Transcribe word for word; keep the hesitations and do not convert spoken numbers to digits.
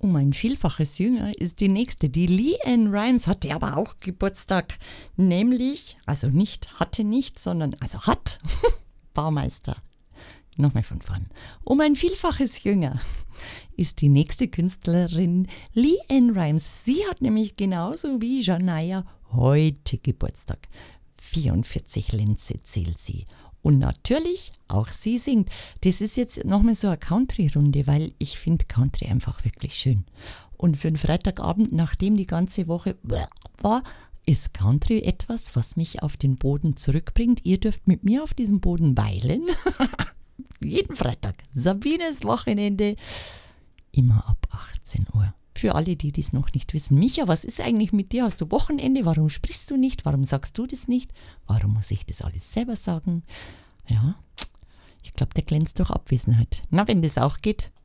Um ein Vielfaches jünger ist die nächste. Die LeAnn Rimes hatte aber auch Geburtstag. Nämlich, also nicht, hatte nicht, sondern, also hat, Baumeister. Nochmal von vorn. Um ein Vielfaches jünger ist die nächste Künstlerin LeAnn Rimes. Sie hat nämlich genauso wie Shania heute Geburtstag. vierundvierzig Lenze zählt sie. Und natürlich, auch sie singt. Das ist jetzt nochmal so eine Country-Runde, weil ich finde Country einfach wirklich schön. Und für einen Freitagabend, nachdem die ganze Woche war, ist Country etwas, was mich auf den Boden zurückbringt. Ihr dürft mit mir auf diesem Boden weilen. Jeden Freitag. Sabines Wochenende. Immer ab achtzehn Uhr. Für alle, die das noch nicht wissen. Micha, was ist eigentlich mit dir? Hast du Wochenende? Warum sprichst du nicht? Warum sagst du das nicht? Warum muss ich das alles selber sagen? Ja, ich glaube, der glänzt durch Abwesenheit. Na, wenn das auch geht.